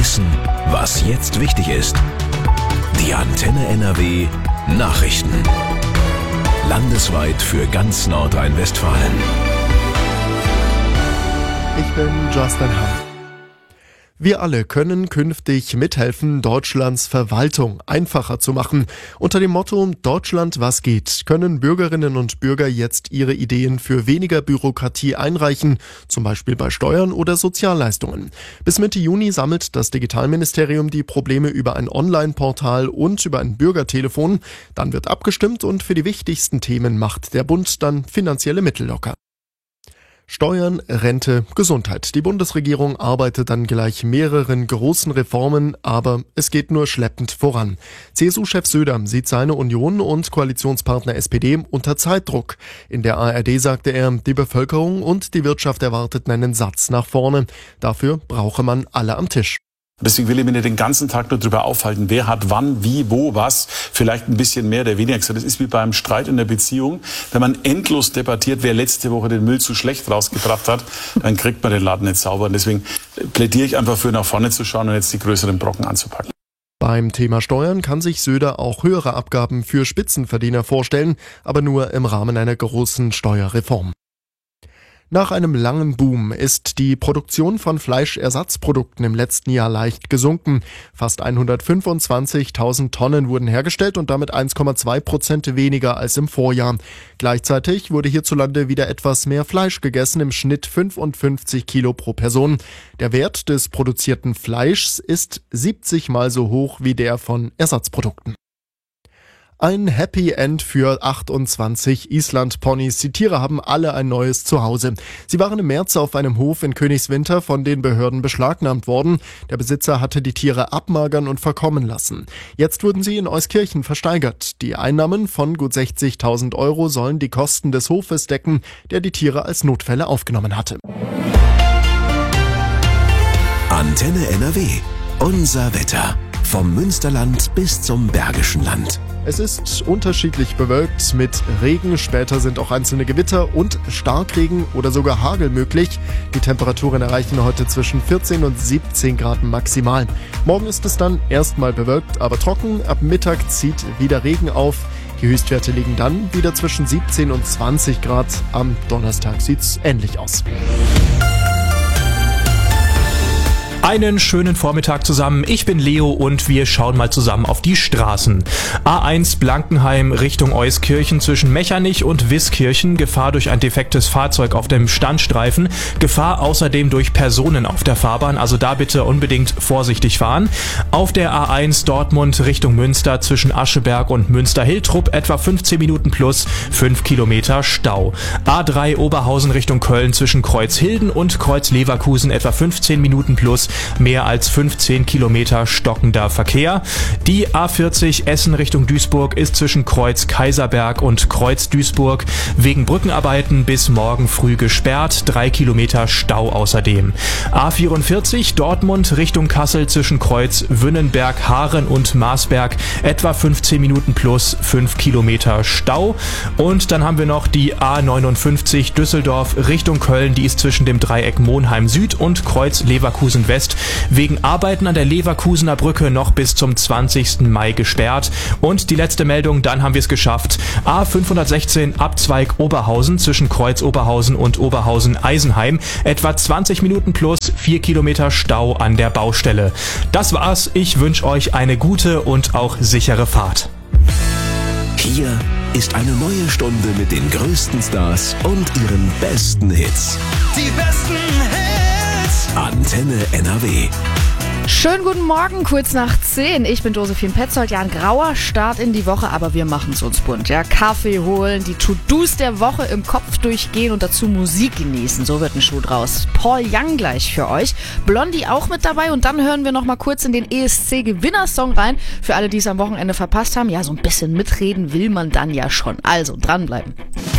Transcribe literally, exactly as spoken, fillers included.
Wissen, was jetzt wichtig ist. Die Antenne N R W Nachrichten. Landesweit für ganz Nordrhein-Westfalen. Ich bin Justin Hamm. Wir alle können künftig mithelfen, Deutschlands Verwaltung einfacher zu machen. Unter dem Motto Deutschland, was geht, können Bürgerinnen und Bürger jetzt ihre Ideen für weniger Bürokratie einreichen, zum Beispiel bei Steuern oder Sozialleistungen. Bis Mitte Juni sammelt das Digitalministerium die Probleme über ein Online-Portal und über ein Bürgertelefon. Dann wird abgestimmt und für die wichtigsten Themen macht der Bund dann finanzielle Mittel locker. Steuern, Rente, Gesundheit. Die Bundesregierung arbeitet an gleich mehreren großen Reformen, aber es geht nur schleppend voran. C S U-Chef Söder sieht seine Union und Koalitionspartner S P D unter Zeitdruck. In der A R D sagte er, die Bevölkerung und die Wirtschaft erwarteten einen Satz nach vorne. Dafür brauche man alle am Tisch. Deswegen will ich mich nicht den ganzen Tag nur darüber aufhalten, wer hat wann, wie, wo, was, vielleicht ein bisschen mehr oder weniger gesagt. Das ist wie beim Streit in der Beziehung. Wenn man endlos debattiert, wer letzte Woche den Müll zu schlecht rausgebracht hat, dann kriegt man den Laden nicht sauber. Und deswegen plädiere ich einfach für, nach vorne zu schauen und jetzt die größeren Brocken anzupacken. Beim Thema Steuern kann sich Söder auch höhere Abgaben für Spitzenverdiener vorstellen, aber nur im Rahmen einer großen Steuerreform. Nach einem langen Boom ist die Produktion von Fleischersatzprodukten im letzten Jahr leicht gesunken. Fast hundertfünfundzwanzigtausend Tonnen wurden hergestellt und damit eins Komma zwei Prozent weniger als im Vorjahr. Gleichzeitig wurde hierzulande wieder etwas mehr Fleisch gegessen, im Schnitt fünfundfünfzig Kilo pro Person. Der Wert des produzierten Fleischs ist siebzig Mal so hoch wie der von Ersatzprodukten. Ein Happy End für achtundzwanzig Island-Ponys. Die Tiere haben alle ein neues Zuhause. Sie waren im März auf einem Hof in Königswinter von den Behörden beschlagnahmt worden. Der Besitzer hatte die Tiere abmagern und verkommen lassen. Jetzt wurden sie in Euskirchen versteigert. Die Einnahmen von gut sechzigtausend Euro sollen die Kosten des Hofes decken, der die Tiere als Notfälle aufgenommen hatte. Antenne N R W. Unser Wetter. Vom Münsterland bis zum Bergischen Land. Es ist unterschiedlich bewölkt mit Regen, später sind auch einzelne Gewitter und Starkregen oder sogar Hagel möglich. Die Temperaturen erreichen heute zwischen vierzehn und siebzehn Grad maximal. Morgen ist es dann erstmal bewölkt, aber trocken. Ab Mittag zieht wieder Regen auf. Die Höchstwerte liegen dann wieder zwischen siebzehn und zwanzig Grad. Am Donnerstag sieht's ähnlich aus. Einen schönen Vormittag zusammen. Ich bin Leo und wir schauen mal zusammen auf die Straßen. A eins Blankenheim Richtung Euskirchen zwischen Mechernich und Wiskirchen. Gefahr durch ein defektes Fahrzeug auf dem Standstreifen. Gefahr außerdem durch Personen auf der Fahrbahn. Also da bitte unbedingt vorsichtig fahren. Auf der A eins Dortmund Richtung Münster zwischen Ascheberg und Münster-Hiltrup etwa fünfzehn Minuten plus fünf Kilometer Stau. A drei Oberhausen Richtung Köln zwischen Kreuzhilden und Kreuz-Leverkusen etwa fünfzehn Minuten plus mehr als fünfzehn Kilometer stockender Verkehr. Die A vierzig Essen Richtung Duisburg ist zwischen Kreuz Kaiserberg und Kreuz Duisburg wegen Brückenarbeiten bis morgen früh gesperrt. Drei Kilometer Stau außerdem. A vierundvierzig Dortmund Richtung Kassel zwischen Kreuz Wünnenberg, Haaren und Marsberg etwa fünfzehn Minuten plus fünf Kilometer Stau. Und dann haben wir noch die A neunundfünfzig Düsseldorf Richtung Köln. Die ist zwischen dem Dreieck Monheim Süd und Kreuz Leverkusen West wegen Arbeiten an der Leverkusener Brücke noch bis zum zwanzigsten Mai gesperrt. Und die letzte Meldung, dann haben wir es geschafft. A fünfhundertsechzehn Abzweig Oberhausen zwischen Kreuz Oberhausen und Oberhausen Eisenheim. Etwa zwanzig Minuten plus vier Kilometer Stau an der Baustelle. Das war's. Ich wünsche euch eine gute und auch sichere Fahrt. Hier ist eine neue Stunde mit den größten Stars und ihren besten Hits. Die besten Hits. Antenne N R W. Schönen guten Morgen, kurz nach zehn. Ich bin Josephine Petzold. Ja, ein grauer Start in die Woche, aber wir machen es uns bunt. Ja, Kaffee holen, die To-Dos der Woche im Kopf durchgehen und dazu Musik genießen. So wird ein Schuh draus. Paul Young gleich für euch. Blondie auch mit dabei und dann hören wir noch mal kurz in den E S C-Gewinnersong rein. Für alle, die es am Wochenende verpasst haben. Ja, so ein bisschen mitreden will man dann ja schon. Also, dranbleiben.